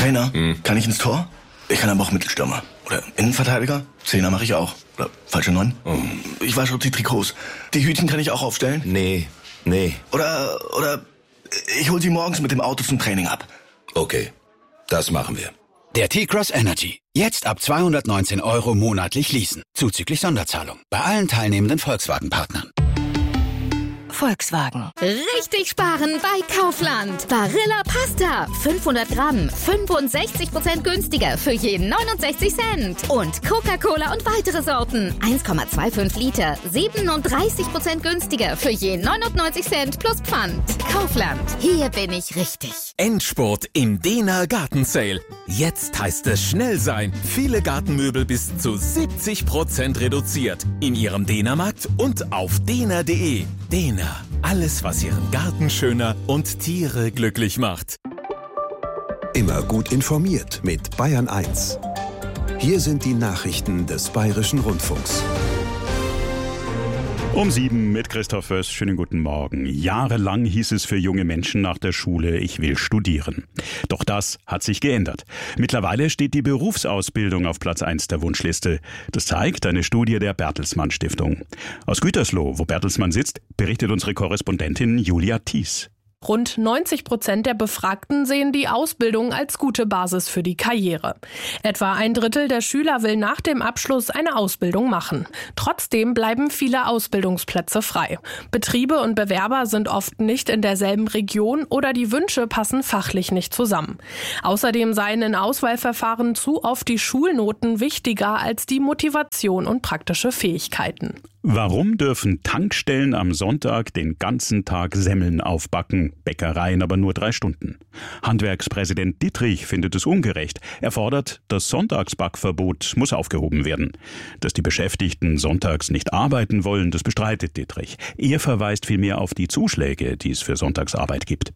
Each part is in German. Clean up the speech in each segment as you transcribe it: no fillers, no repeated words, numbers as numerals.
Trainer, kann ich ins Tor? Ich kann aber auch Mittelstürmer. Oder Innenverteidiger? Zehner mache ich auch. Oder falsche 9? Ich wasche auch die Trikots. Die Hütchen kann ich auch aufstellen? Nee. Oder ich hol sie morgens mit dem Auto zum Training ab. Okay, das machen wir. Der T-Cross Energy. Jetzt ab 219 € monatlich leasen. Zuzüglich Sonderzahlung. Bei allen teilnehmenden Volkswagen-Partnern. Volkswagen. Richtig sparen bei Kaufland. Barilla Pasta. 500 Gramm. 65% günstiger für jeden 69 Cent. Und Coca-Cola und weitere Sorten. 1,25 Liter. 37% günstiger für jeden 99 Cent plus Pfand. Kaufland. Hier bin ich richtig. Endspurt im Dehner Gartensale. Jetzt heißt es schnell sein. Viele Gartenmöbel bis zu 70% reduziert. In Ihrem Dehnermarkt und auf dehner.de. Dehner. Alles, was Ihren Garten schöner und Tiere glücklich macht. Immer gut informiert mit Bayern 1. Hier sind die Nachrichten des Bayerischen Rundfunks. Um 7 mit Christoph Föß. Schönen guten Morgen. Jahrelang hieß es für junge Menschen nach der Schule, ich will studieren. Doch das hat sich geändert. Mittlerweile steht die Berufsausbildung auf Platz 1 der Wunschliste. Das zeigt eine Studie der Bertelsmann Stiftung. Aus Gütersloh, wo Bertelsmann sitzt, berichtet unsere Korrespondentin Julia Thies. Rund 90% der Befragten sehen die Ausbildung als gute Basis für die Karriere. Etwa 1/3 der Schüler will nach dem Abschluss eine Ausbildung machen. Trotzdem bleiben viele Ausbildungsplätze frei. Betriebe und Bewerber sind oft nicht in derselben Region oder die Wünsche passen fachlich nicht zusammen. Außerdem seien in Auswahlverfahren zu oft die Schulnoten wichtiger als die Motivation und praktische Fähigkeiten. Warum dürfen Tankstellen am Sonntag den ganzen Tag Semmeln aufbacken, Bäckereien aber nur 3 Stunden? Handwerkspräsident Dittrich findet es ungerecht. Er fordert, das Sonntagsbackverbot muss aufgehoben werden. Dass die Beschäftigten sonntags nicht arbeiten wollen, das bestreitet Dittrich. Er verweist vielmehr auf die Zuschläge, die es für Sonntagsarbeit gibt.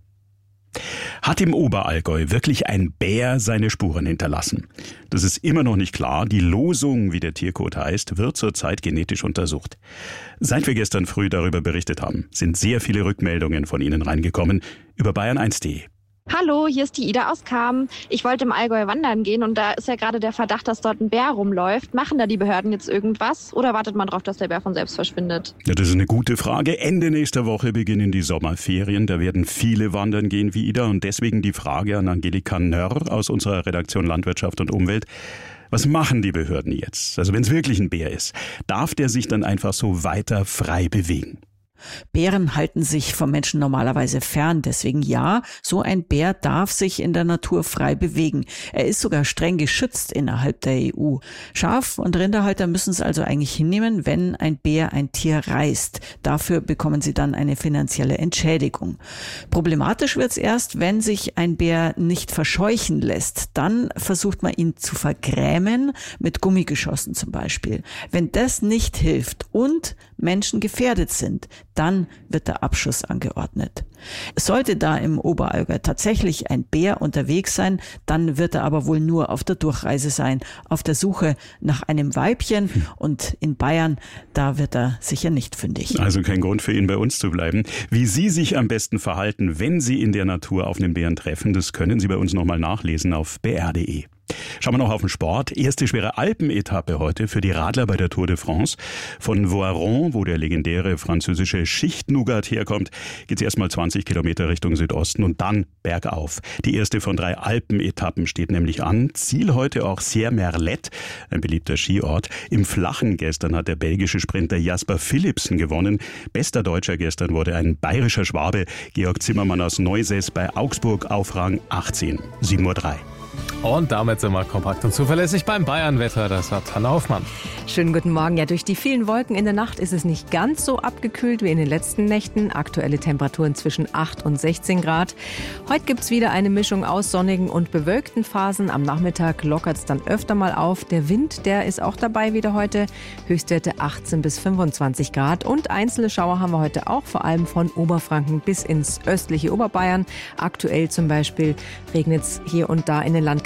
Hat im Oberallgäu wirklich ein Bär seine Spuren hinterlassen? Das ist immer noch nicht klar. Die Losung, wie der Tiercode heißt, wird zurzeit genetisch untersucht. Seit wir gestern früh darüber berichtet haben, sind sehr viele Rückmeldungen von Ihnen reingekommen über bayern1.de. Hallo, hier ist die Ida aus Cham. Ich wollte im Allgäu wandern gehen und da ist ja gerade der Verdacht, dass dort ein Bär rumläuft. Machen da die Behörden jetzt irgendwas oder wartet man darauf, dass der Bär von selbst verschwindet? Ja, das ist eine gute Frage. Ende nächster Woche beginnen die Sommerferien. Da werden viele wandern gehen wie Ida und deswegen die Frage an Angelika Nörr aus unserer Redaktion Landwirtschaft und Umwelt. Was machen die Behörden jetzt? Also wenn es wirklich ein Bär ist, darf der sich dann einfach so weiter frei bewegen? Bären halten sich vom Menschen normalerweise fern. Deswegen ja, so ein Bär darf sich in der Natur frei bewegen. Er ist sogar streng geschützt innerhalb der EU. Schaf- und Rinderhalter müssen es also eigentlich hinnehmen, wenn ein Bär ein Tier reißt. Dafür bekommen sie dann eine finanzielle Entschädigung. Problematisch wird's erst, wenn sich ein Bär nicht verscheuchen lässt. Dann versucht man ihn zu vergrämen, mit Gummigeschossen zum Beispiel. Wenn das nicht hilft und Menschen gefährdet sind, dann wird der Abschuss angeordnet. Sollte da im Oberallgäu tatsächlich ein Bär unterwegs sein, dann wird er aber wohl nur auf der Durchreise sein, auf der Suche nach einem Weibchen. Und in Bayern, da wird er sicher nicht fündig. Also kein Grund für ihn, bei uns zu bleiben. Wie Sie sich am besten verhalten, wenn Sie in der Natur auf einen Bären treffen, das können Sie bei uns nochmal nachlesen auf br.de. Schauen wir noch auf den Sport. Erste schwere Alpenetappe heute für die Radler bei der Tour de France. Von Voiron, wo der legendäre französische Schicht-Nougat herkommt, geht es erstmal 20 Kilometer Richtung Südosten und dann bergauf. Die erste von 3 Alpenetappen steht nämlich an. Ziel heute auch Sierre-Merlet, ein beliebter Skiort. Im Flachen gestern hat der belgische Sprinter Jasper Philipsen gewonnen. Bester Deutscher gestern wurde ein bayerischer Schwabe, Georg Zimmermann aus Neusäß bei Augsburg auf Rang 18, 7:03 Uhr. Und damit sind wir kompakt und zuverlässig beim Bayern-Wetter. Das hat Hanna Hoffmann. Schönen guten Morgen. Ja, durch die vielen Wolken in der Nacht ist es nicht ganz so abgekühlt wie in den letzten Nächten. Aktuelle Temperaturen zwischen 8 und 16 Grad. Heute gibt es wieder eine Mischung aus sonnigen und bewölkten Phasen. Am Nachmittag lockert es dann öfter mal auf. Der Wind, der ist auch dabei wieder heute. Höchstwerte 18 bis 25 Grad. Und einzelne Schauer haben wir heute auch, vor allem von Oberfranken bis ins östliche Oberbayern. Aktuell zum Beispiel regnet es hier und da in den Landkreisen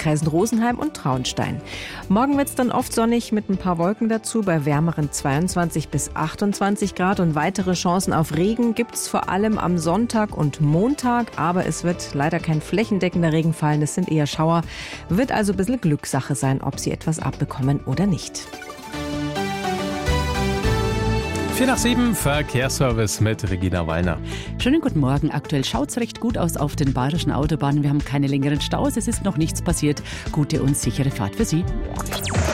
Kreisen Rosenheim und Traunstein. Morgen wird es dann oft sonnig mit ein paar Wolken dazu, bei wärmeren 22 bis 28 Grad. Und weitere Chancen auf Regen gibt es vor allem am Sonntag und Montag. Aber es wird leider kein flächendeckender Regen fallen, es sind eher Schauer. Wird also ein bisschen Glückssache sein, ob Sie etwas abbekommen oder nicht. 4:07, Verkehrsservice mit Regina Wallner. Schönen guten Morgen. Aktuell schaut es recht gut aus auf den bayerischen Autobahnen. Wir haben keine längeren Staus. Es ist noch nichts passiert. Gute und sichere Fahrt für Sie.